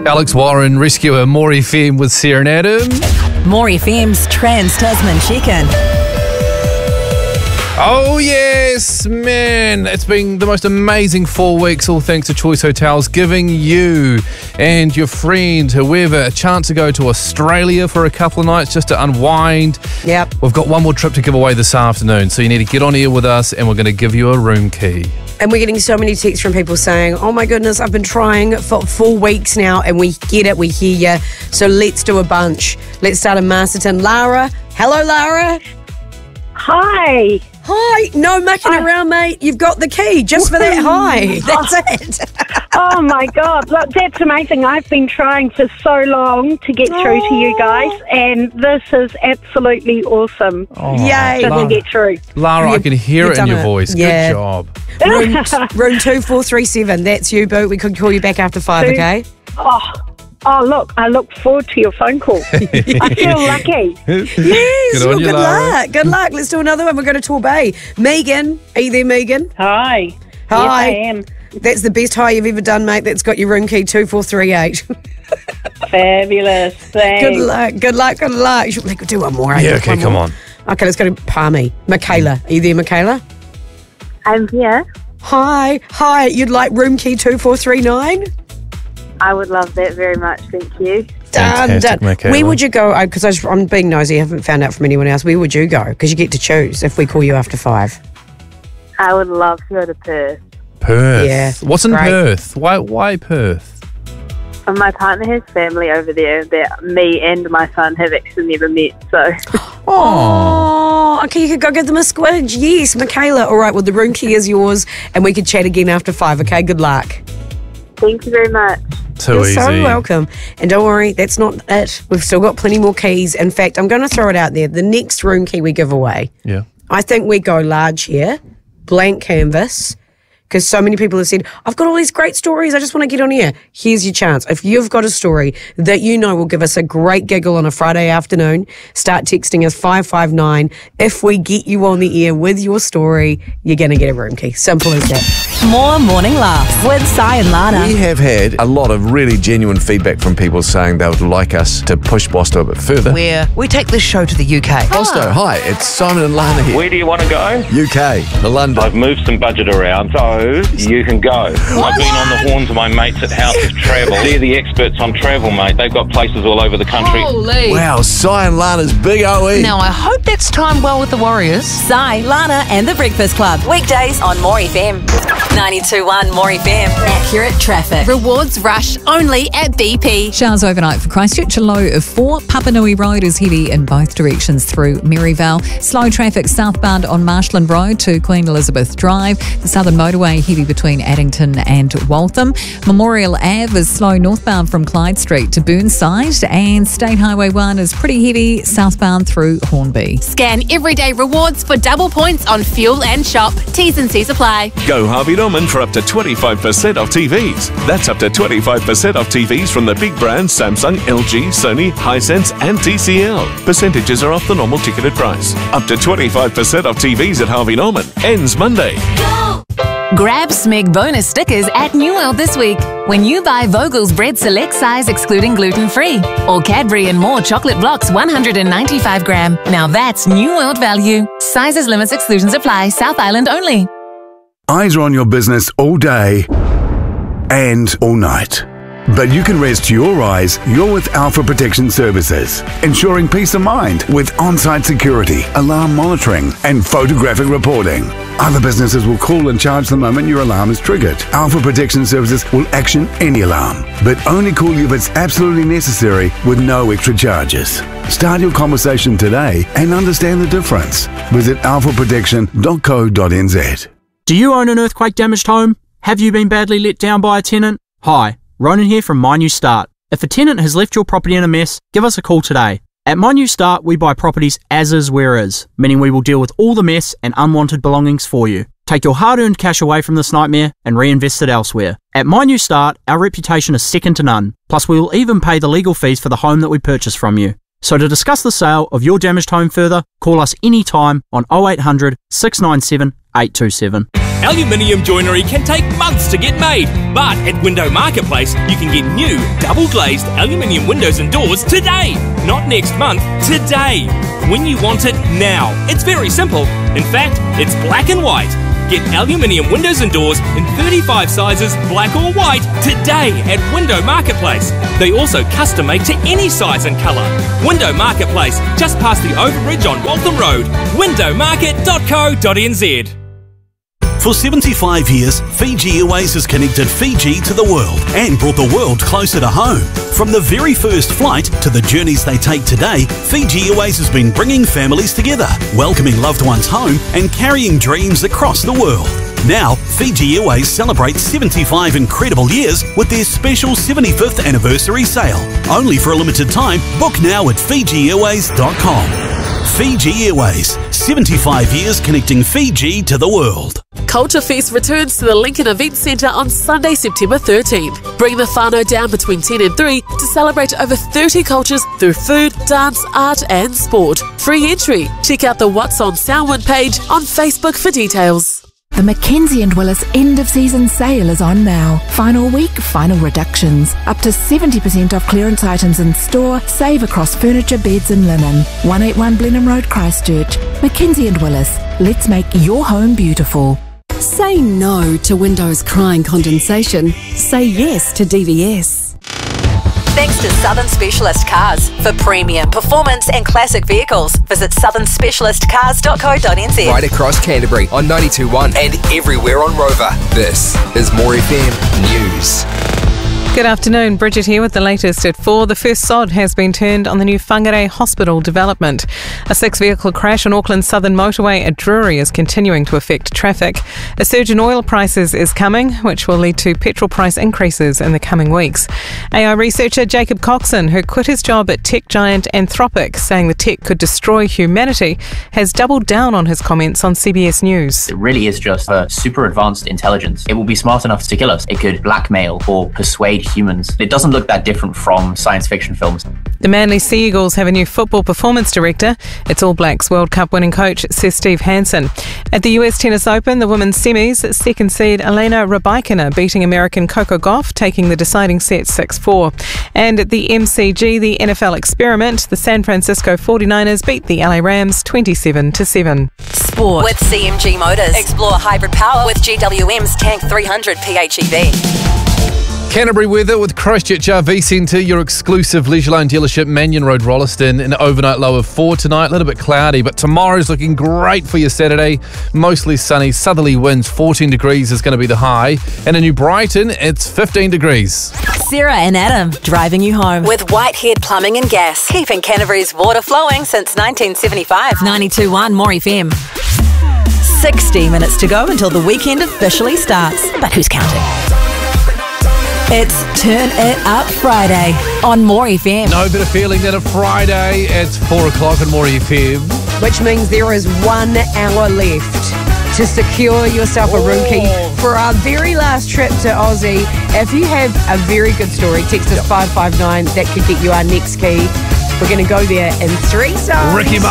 Alex Warren, rescuer, More FM with Sarah and Adam. More FM's Trans-Tasman check-in. Oh yes, man. It's been the most amazing 4 weeks, all thanks to Choice Hotels, giving you and your friend, whoever, a chance to go to Australia for a couple of nights just to unwind. Yep. We've got one more trip to give away this afternoon, so you need to get on air with us and we're going to give you a room key. And we're getting so many texts from people saying, oh my goodness, I've been trying for 4 weeks now and we get it, we hear you. So let's do a bunch. Let's start in Masterton. Lara. Hello, Lara. Hi. Hi. No mucking around, mate. You've got the key just for that. Hi. That's it. Oh my God. Look, that's amazing. I've been trying for so long to get through to you guys, and this is absolutely awesome. Oh, Yay. Doesn't get through. Lara, I can hear You've it in done your it. voice. Yeah. Good job. Room 2437. That's you, Boo. We could call you back after 5, okay? Oh, look, I look forward to your phone call. I feel lucky. Yes. Good on you, Good Lara. luck. Good luck. Let's do another one. We're going to Torbay. Megan. Are you there, Megan? Hi. Hi. Yes, I am. That's the best hi you've ever done, mate. That's got your room key 2438. Fabulous. Thanks. Good luck. Good luck. Good luck. We could do one more. Yeah, okay, come on. Okay, let's go to Palmy. Michaela. Are you there, Michaela? I'm here. Hi. Hi. You'd like room key 2439? I would love that very much, thank you. Fantastic, Michaela. Where would you go? Because I'm being nosy. I haven't found out from anyone else. Where would you go? Because you get to choose if we call you after 5. I would love to go to Perth. Perth. Yeah, What's in great. Perth? Why Perth? And my partner has family over there that me and my son have actually never met, so Oh, okay, you could go give them a squidge. Yes, Michaela. All right, well, the room key is yours and we could chat again after 5, okay? Good luck. thank you very much. Too You're easy. so welcome. And don't worry, that's not it. We've still got plenty more keys. In fact, I'm going to throw it out there. The next room key we give away, Yeah. I think we go large here, blank canvas, because so many people have said, I've got all these great stories, I just want to get on air. Here's your chance. If you've got a story that you know will give us a great giggle on a Friday afternoon, start texting us 559. If we get you on the air with your story, you're going to get a room key. Simple as that. More morning laughs with Si and Lana. We have had a lot of really genuine feedback from people saying they would like us to push Bosto a bit further. where we take this show to the UK. Bosto, hi, it's Simon and Lana here. Where do you want to go? UK, to London. I've moved some budget around, so you can go. I've been on the horns of my mates at Houses Travel. They're the experts on travel, mate. They've got places all over the country. Holy. Wow, Si and Lana's big OE. Now, I hope that's timed well with the Warriors. Si, Lana and the Breakfast Club. Weekdays on More FM. 92.1 More FM. Accurate traffic. Rewards rush only at BP. Showers overnight for Christchurch, a low of 4. Papanui Road is heavy in both directions through Maryvale. Slow traffic southbound on Marshland Road to Queen Elizabeth Drive. The Southern Motorway heavy between Addington and Waltham. Memorial Ave is slow northbound from Clyde Street to Burnside. And State Highway 1 is pretty heavy southbound through Hornby. Scan everyday rewards for double points on fuel and shop. T's and C's apply. Go Harvey Norman for up to 25% off TVs. That's up to 25% off TVs from the big brands Samsung, LG, Sony, Hisense and TCL. Percentages are off the normal ticketed price. Up to 25% off TVs at Harvey Norman. Ends Monday. Grab Smeg bonus stickers at New World this week when you buy Vogel's Bread Select Size excluding gluten-free or Cadbury and More Chocolate Blocks 195 gram. Now that's New World value. Sizes, limits, exclusions apply. South Island only. Eyes are on your business all day and all night. But you can rest your eyes. You're with Alpha Protection Services, ensuring peace of mind with on-site security, alarm monitoring, and photographic reporting. Other businesses will call and charge the moment your alarm is triggered. Alpha Protection Services will action any alarm, but only call you if it's absolutely necessary with no extra charges. Start your conversation today and understand the difference. Visit alphaprotection.co.nz. Do you own an earthquake-damaged home? Have you been badly let down by a tenant? Hi, Ronan here from My New Start. If a tenant has left your property in a mess, give us a call today. At My New Start, we buy properties as is where is, meaning we will deal with all the mess and unwanted belongings for you. Take your hard-earned cash away from this nightmare and reinvest it elsewhere. At My New Start, our reputation is second to none. Plus, we will even pay the legal fees for the home that we purchase from you. So to discuss the sale of your damaged home further, call us anytime on 0800 697 827. Aluminium joinery can take months to get made, but at Window Marketplace, you can get new double-glazed aluminium windows and doors today. Not next month, today. When you want it, now. It's very simple. In fact, it's black and white. Get aluminium windows and doors in 35 sizes, black or white, today at Window Marketplace. They also custom make to any size and colour. Window Marketplace, just past the overbridge on Waltham Road. windowmarket.co.nz. For 75 years, Fiji Airways has connected Fiji to the world and brought the world closer to home. From the very first flight to the journeys they take today, Fiji Airways has been bringing families together, welcoming loved ones home and carrying dreams across the world. Now, Fiji Airways celebrates 75 incredible years with their special 75th anniversary sale. Only for a limited time, book now at FijiAirways.com. Fiji Airways, 75 years connecting Fiji to the world. Culture Fest returns to the Lincoln Event Centre on Sunday, September 13th. Bring the whānau down between 10 and 3 to celebrate over 30 cultures through food, dance, art and sport. Free entry. Check out the What's on Samhain page on Facebook for details. The Mackenzie & Willis end of season sale is on now. Final week, final reductions. Up to 70% off clearance items in store. Save across furniture, beds and linen. 181 Blenheim Road, Christchurch. Mackenzie & Willis. Let's make your home beautiful. Say no to windows crying condensation. Say yes to DVS. Thanks to Southern Specialist Cars. For premium, performance and classic vehicles, visit southernspecialistcars.co.nz. Right across Canterbury on 92.1 and everywhere on Rover. This is More FM News. Good afternoon, Bridget here with the latest at 4. The first sod has been turned on the new Whangarei Hospital development. A 6-vehicle crash on Auckland's southern motorway at Drury is continuing to affect traffic. A surge in oil prices is coming, which will lead to petrol price increases in the coming weeks. AI researcher Jacob Coxon, who quit his job at tech giant Anthropic, saying the tech could destroy humanity, has doubled down on his comments on CBS News. It really is just a super advanced intelligence. It will be smart enough to kill us. It could blackmail or persuade humans. It doesn't look that different from science fiction films. The Manly Sea Eagles have a new football performance director. It's All Blacks World Cup winning coach Sir Steve Hansen. At the US Tennis Open, the women's semis, second seed Elena Rybakina beating American Coco Gauff, taking the deciding set 6-4. And at the MCG, the NFL experiment, the San Francisco 49ers beat the LA Rams 27-7. Sport with CMG Motors. Explore hybrid power with GWM's Tank 300 PHEV. Canterbury weather with Christchurch RV Centre, your exclusive Leisureline dealership, Mannion Road, Rolleston. An overnight low of 4 tonight, a little bit cloudy, but tomorrow's looking great for your Saturday. Mostly sunny, southerly winds, 14 degrees is going to be the high. And in New Brighton, it's 15 degrees. Sarah and Adam, driving you home. With Whitehead Plumbing and Gas, keeping Canterbury's water flowing since 1975. 92.1 More FM. 60 minutes to go until the weekend officially starts. But who's counting? It's Turn It Up Friday on More FM. No better feeling than a Friday. It's 4 o'clock on More FM. Which means there is 1 hour left to secure yourself a room key for our very last trip to Aussie. If you have a very good story, text us 559. That could get you our next key. We're going to go there in 3 songs. Ricky